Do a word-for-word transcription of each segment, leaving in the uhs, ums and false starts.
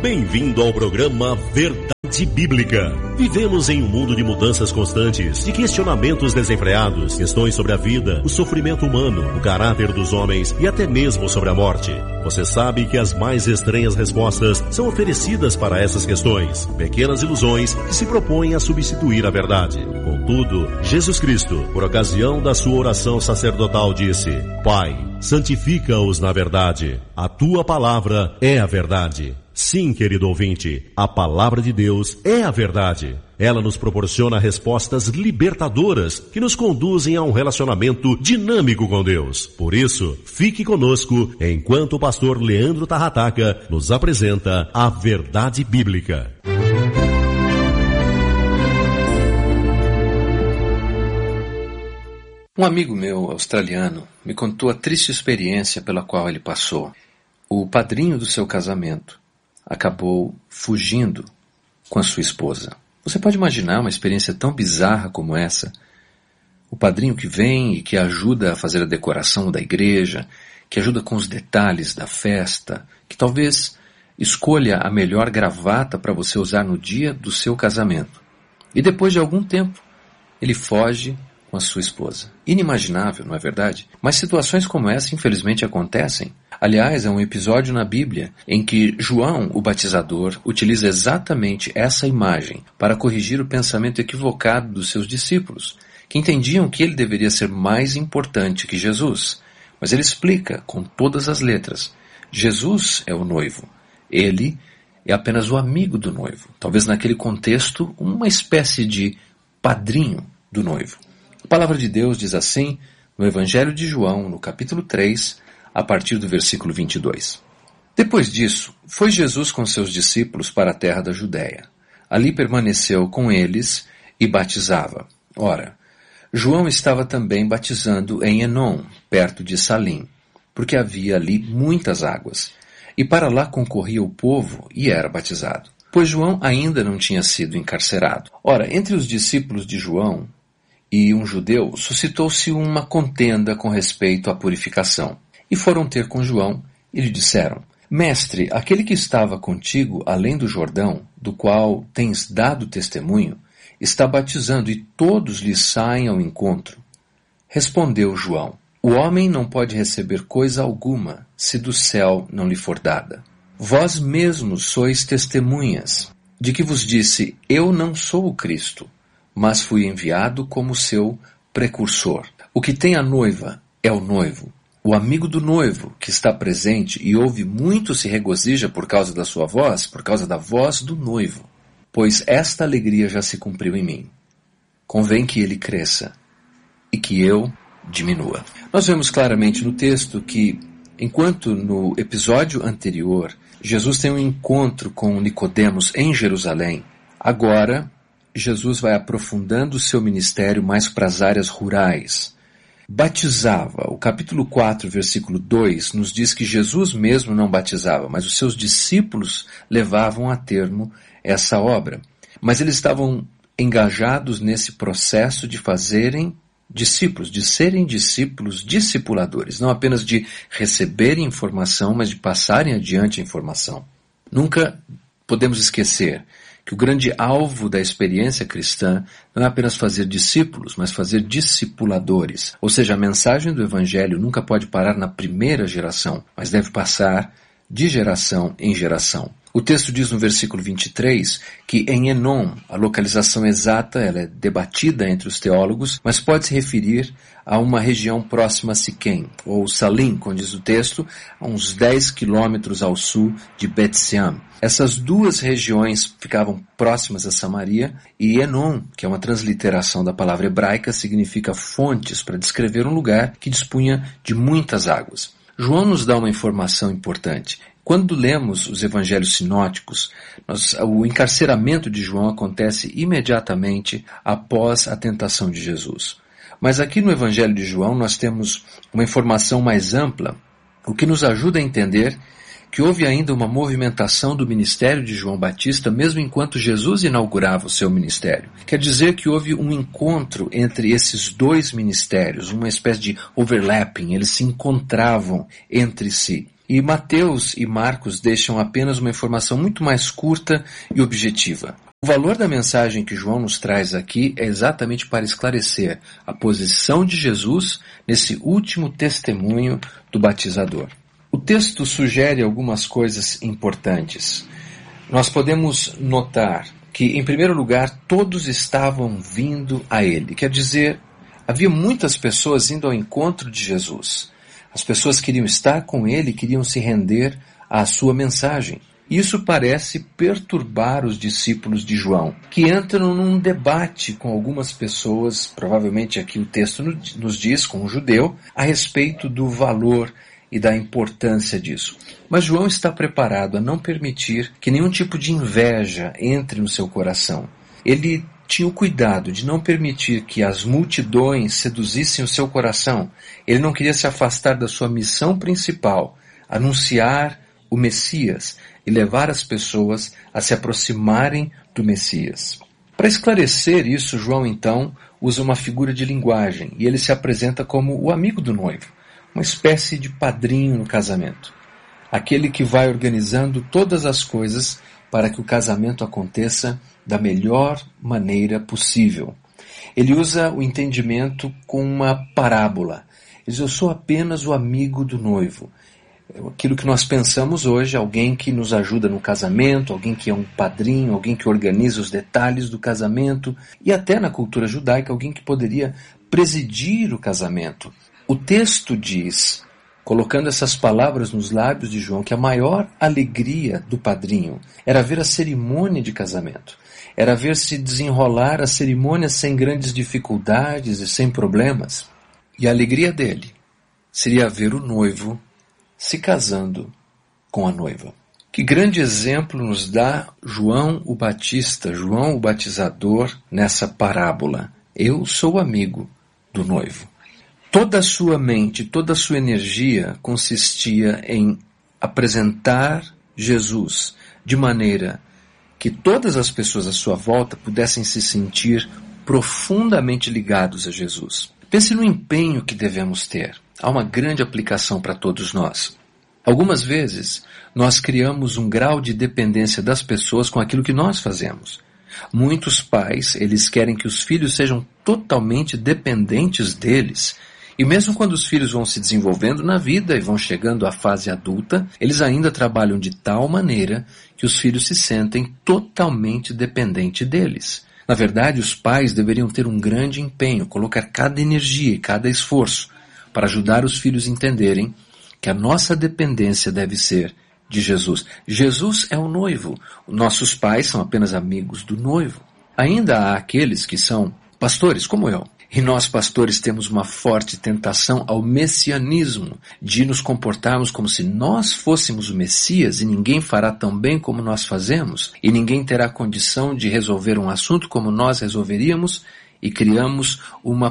Bem-vindo ao programa Verdade Bíblica. Vivemos em um mundo de mudanças constantes, de questionamentos desenfreados, questões sobre a vida, o sofrimento humano, o caráter dos homens e até mesmo sobre a morte. Você sabe que as mais estranhas respostas são oferecidas para essas questões, pequenas ilusões que se propõem a substituir a verdade. Contudo, Jesus Cristo, por ocasião da sua oração sacerdotal, disse: Pai, santifica-os na verdade. A tua palavra é a verdade. Sim, querido ouvinte, a palavra de Deus é a verdade. Ela nos proporciona respostas libertadoras que nos conduzem a um relacionamento dinâmico com Deus. Por isso, fique conosco enquanto o pastor Leandro Tarrataca nos apresenta a Verdade Bíblica. Um amigo meu, australiano, me contou a triste experiência pela qual ele passou. O padrinho do seu casamento acabou fugindo com a sua esposa. Você pode imaginar uma experiência tão bizarra como essa? O padrinho que vem e que ajuda a fazer a decoração da igreja, que ajuda com os detalhes da festa, que talvez escolha a melhor gravata para você usar no dia do seu casamento. E depois de algum tempo, ele foge com a sua esposa. Inimaginável, não é verdade? Mas situações como essa, infelizmente, acontecem. Aliás, é um episódio na Bíblia em que João, o batizador, utiliza exatamente essa imagem para corrigir o pensamento equivocado dos seus discípulos, que entendiam que ele deveria ser mais importante que Jesus. Mas ele explica com todas as letras: Jesus é o noivo. Ele é apenas o amigo do noivo. Talvez naquele contexto, uma espécie de padrinho do noivo. A palavra de Deus diz assim no Evangelho de João, no capítulo três, a partir do versículo vinte e dois. Depois disso, foi Jesus com seus discípulos para a terra da Judéia. Ali permaneceu com eles e batizava. Ora, João estava também batizando em Enom, perto de Salim, porque havia ali muitas águas. E para lá concorria o povo e era batizado, pois João ainda não tinha sido encarcerado. Ora, entre os discípulos de João e um judeu, suscitou-se uma contenda com respeito à purificação. E foram ter com João e lhe disseram: Mestre, aquele que estava contigo além do Jordão, do qual tens dado testemunho, está batizando e todos lhe saem ao encontro. Respondeu João: O homem não pode receber coisa alguma se do céu não lhe for dada. Vós mesmos sois testemunhas de que vos disse: Eu não sou o Cristo, mas fui enviado como seu precursor. O que tem a noiva é o noivo. O amigo do noivo, que está presente e ouve muito, se regozija por causa da sua voz, por causa da voz do noivo. Pois esta alegria já se cumpriu em mim. Convém que ele cresça e que eu diminua. Nós vemos claramente no texto que, enquanto no episódio anterior, Jesus tem um encontro com Nicodemos em Jerusalém, agora Jesus vai aprofundando o seu ministério mais para as áreas rurais. Batizava. O capítulo quatro, versículo dois, nos diz que Jesus mesmo não batizava, mas os seus discípulos levavam a termo essa obra. Mas eles estavam engajados nesse processo de fazerem discípulos, de serem discípulos discipuladores, não apenas de receberem informação, mas de passarem adiante a informação. Nunca podemos esquecer que o grande alvo da experiência cristã não é apenas fazer discípulos, mas fazer discipuladores. Ou seja, a mensagem do Evangelho nunca pode parar na primeira geração, mas deve passar de geração em geração. O texto diz no versículo vinte e três que em Enom, a localização exata ela é debatida entre os teólogos, mas pode se referir a uma região próxima a Siquém, ou Salim, como diz o texto, a uns dez quilômetros ao sul de Bet-Seam. Essas duas regiões ficavam próximas a Samaria, e Enom, que é uma transliteração da palavra hebraica, significa fontes, para descrever um lugar que dispunha de muitas águas. João nos dá uma informação importante. Quando lemos os evangelhos sinóticos, nós, o encarceramento de João acontece imediatamente após a tentação de Jesus. Mas aqui no evangelho de João nós temos uma informação mais ampla, o que nos ajuda a entender que houve ainda uma movimentação do ministério de João Batista, mesmo enquanto Jesus inaugurava o seu ministério. Quer dizer que houve um encontro entre esses dois ministérios, uma espécie de overlapping, eles se encontravam entre si. E Mateus e Marcos deixam apenas uma informação muito mais curta e objetiva. O valor da mensagem que João nos traz aqui é exatamente para esclarecer a posição de Jesus nesse último testemunho do batizador. O texto sugere algumas coisas importantes. Nós podemos notar que, em primeiro lugar, todos estavam vindo a ele. Quer dizer, havia muitas pessoas indo ao encontro de Jesus. As pessoas queriam estar com ele, queriam se render à sua mensagem. Isso parece perturbar os discípulos de João, que entram num debate com algumas pessoas, provavelmente aqui o texto nos diz, com um judeu, a respeito do valor e da importância disso. Mas João está preparado a não permitir que nenhum tipo de inveja entre no seu coração. Ele tinha o cuidado de não permitir que as multidões seduzissem o seu coração. Ele não queria se afastar da sua missão principal, anunciar o Messias e levar as pessoas a se aproximarem do Messias. Para esclarecer isso, João então usa uma figura de linguagem e ele se apresenta como o amigo do noivo, uma espécie de padrinho no casamento, aquele que vai organizando todas as coisas para que o casamento aconteça da melhor maneira possível. Ele usa o entendimento com uma parábola. Ele diz, eu sou apenas o amigo do noivo. Aquilo que nós pensamos hoje, alguém que nos ajuda no casamento, alguém que é um padrinho, alguém que organiza os detalhes do casamento, e até na cultura judaica, alguém que poderia presidir o casamento. O texto diz, colocando essas palavras nos lábios de João, que a maior alegria do padrinho era ver a cerimônia de casamento, era ver se desenrolar a cerimônia sem grandes dificuldades e sem problemas. E a alegria dele seria ver o noivo se casando com a noiva. Que grande exemplo nos dá João o Batista, João o Batizador, nessa parábola. Eu sou amigo do noivo. Toda a sua mente, toda a sua energia consistia em apresentar Jesus de maneira que todas as pessoas à sua volta pudessem se sentir profundamente ligados a Jesus. Pense no empenho que devemos ter. Há uma grande aplicação para todos nós. Algumas vezes, nós criamos um grau de dependência das pessoas com aquilo que nós fazemos. Muitos pais, eles querem que os filhos sejam totalmente dependentes deles. E mesmo quando os filhos vão se desenvolvendo na vida e vão chegando à fase adulta, eles ainda trabalham de tal maneira que os filhos se sentem totalmente dependentes deles. Na verdade, os pais deveriam ter um grande empenho, colocar cada energia e cada esforço para ajudar os filhos a entenderem que a nossa dependência deve ser de Jesus. Jesus é o noivo. Nossos pais são apenas amigos do noivo. Ainda há aqueles que são pastores, como eu. E nós, pastores, temos uma forte tentação ao messianismo, de nos comportarmos como se nós fôssemos o Messias e ninguém fará tão bem como nós fazemos, e ninguém terá condição de resolver um assunto como nós resolveríamos, e criamos uma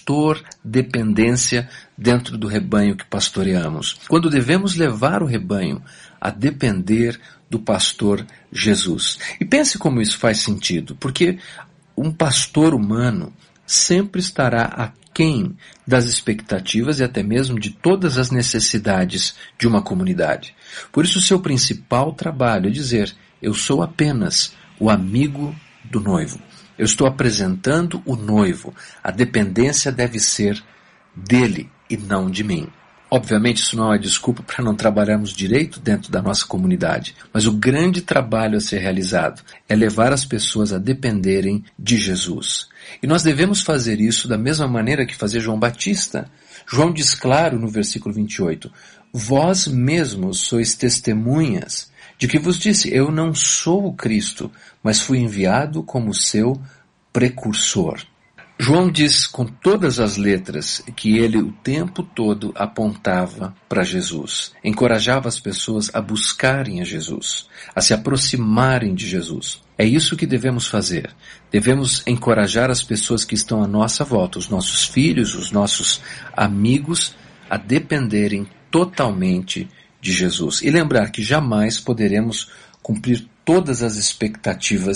pastor-dependência dentro do rebanho que pastoreamos, quando devemos levar o rebanho a depender do pastor Jesus. E pense como isso faz sentido, porque um pastor humano sempre estará aquém das expectativas e até mesmo de todas as necessidades de uma comunidade. Por isso, o seu principal trabalho é dizer, eu sou apenas o amigo do noivo. Eu estou apresentando o noivo. A dependência deve ser dele e não de mim. Obviamente, isso não é desculpa para não trabalharmos direito dentro da nossa comunidade, mas o grande trabalho a ser realizado é levar as pessoas a dependerem de Jesus. E nós devemos fazer isso da mesma maneira que fazia João Batista. João diz claro no versículo vinte e oito, vós mesmos sois testemunhas de que vos disse, eu não sou o Cristo, mas fui enviado como seu precursor. João diz com todas as letras que ele o tempo todo apontava para Jesus, encorajava as pessoas a buscarem a Jesus, a se aproximarem de Jesus. É isso que devemos fazer. Devemos encorajar as pessoas que estão à nossa volta, os nossos filhos, os nossos amigos, a dependerem totalmente de Jesus. E lembrar que jamais poderemos cumprir todas as expectativas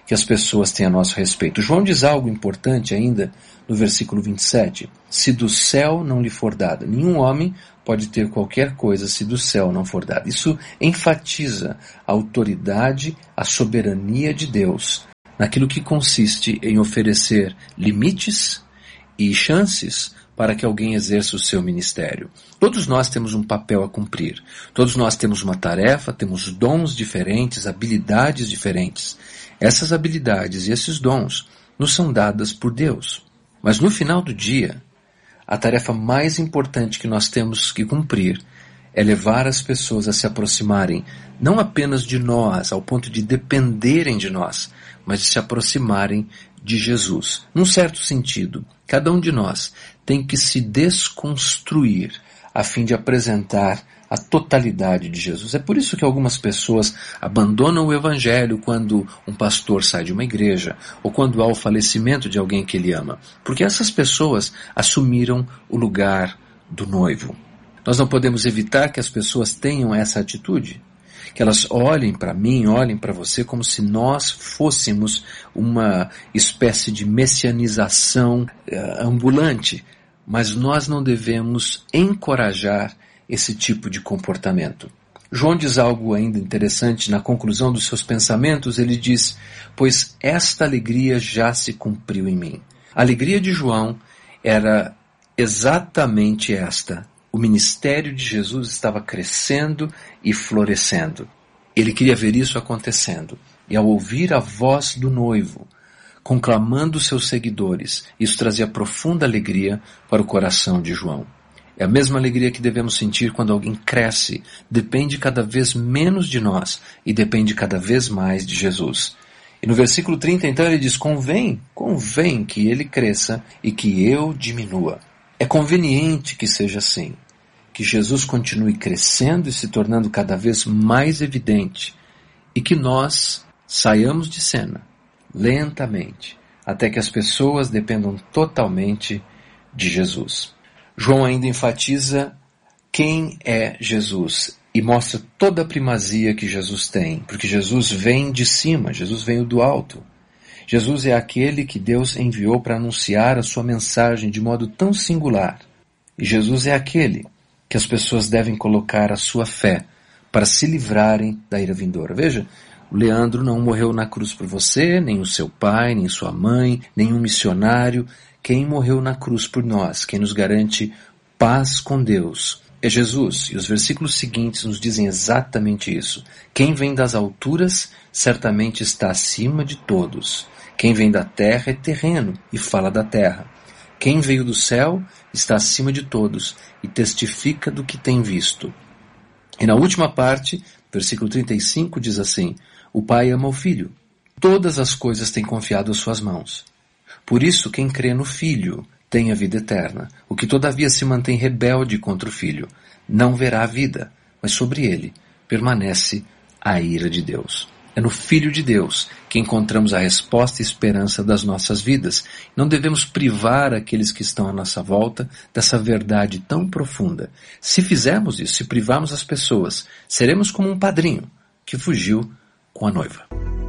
que as pessoas têm a nosso respeito. João diz algo importante ainda no versículo vinte e sete. Se do céu não lhe for dada, nenhum homem pode ter qualquer coisa se do céu não for dada. Isso enfatiza a autoridade, a soberania de Deus, naquilo que consiste em oferecer limites e chances para que alguém exerça o seu ministério. Todos nós temos um papel a cumprir. Todos nós temos uma tarefa, temos dons diferentes, habilidades diferentes. Essas habilidades e esses dons nos são dadas por Deus. Mas no final do dia, a tarefa mais importante que nós temos que cumprir é levar as pessoas a se aproximarem não apenas de nós, ao ponto de dependerem de nós, mas de se aproximarem de Jesus. Num certo sentido, cada um de nós tem que se desconstruir a fim de apresentar a totalidade de Jesus. É por isso que algumas pessoas abandonam o Evangelho quando um pastor sai de uma igreja, ou quando há o falecimento de alguém que ele ama. Porque essas pessoas assumiram o lugar do noivo. Nós não podemos evitar que as pessoas tenham essa atitude, que elas olhem para mim, olhem para você como se nós fôssemos uma espécie de messianização uh, ambulante, mas nós não devemos encorajar esse tipo de comportamento. João diz algo ainda interessante na conclusão dos seus pensamentos. Ele diz, pois esta alegria já se cumpriu em mim. A alegria de João era exatamente esta. O ministério de Jesus estava crescendo e florescendo. Ele queria ver isso acontecendo. E ao ouvir a voz do noivo, conclamando seus seguidores, isso trazia profunda alegria para o coração de João. É a mesma alegria que devemos sentir quando alguém cresce, depende cada vez menos de nós e depende cada vez mais de Jesus. E no versículo trinta, então, ele diz, convém, convém que ele cresça e que eu diminua. É conveniente que seja assim, que Jesus continue crescendo e se tornando cada vez mais evidente e que nós saiamos de cena, lentamente, até que as pessoas dependam totalmente de Jesus. João ainda enfatiza quem é Jesus e mostra toda a primazia que Jesus tem, porque Jesus vem de cima, Jesus veio do alto. Jesus é aquele que Deus enviou para anunciar a sua mensagem de modo tão singular. E Jesus é aquele que as pessoas devem colocar a sua fé para se livrarem da ira vindoura. Veja, o Leandro não morreu na cruz por você, nem o seu pai, nem sua mãe, nenhum missionário. Quem morreu na cruz por nós, quem nos garante paz com Deus, é Jesus. E os versículos seguintes nos dizem exatamente isso. Quem vem das alturas certamente está acima de todos. Quem vem da terra é terreno e fala da terra. Quem veio do céu está acima de todos e testifica do que tem visto. E na última parte, versículo trinta e cinco diz assim, o Pai ama o Filho. Todas as coisas têm confiado às suas mãos. Por isso, quem crê no Filho tem a vida eterna. O que todavia se mantém rebelde contra o Filho não verá a vida, mas sobre ele permanece a ira de Deus. É no Filho de Deus que encontramos a resposta e esperança das nossas vidas. Não devemos privar aqueles que estão à nossa volta dessa verdade tão profunda. Se fizermos isso, se privarmos as pessoas, seremos como um padrinho que fugiu com a noiva.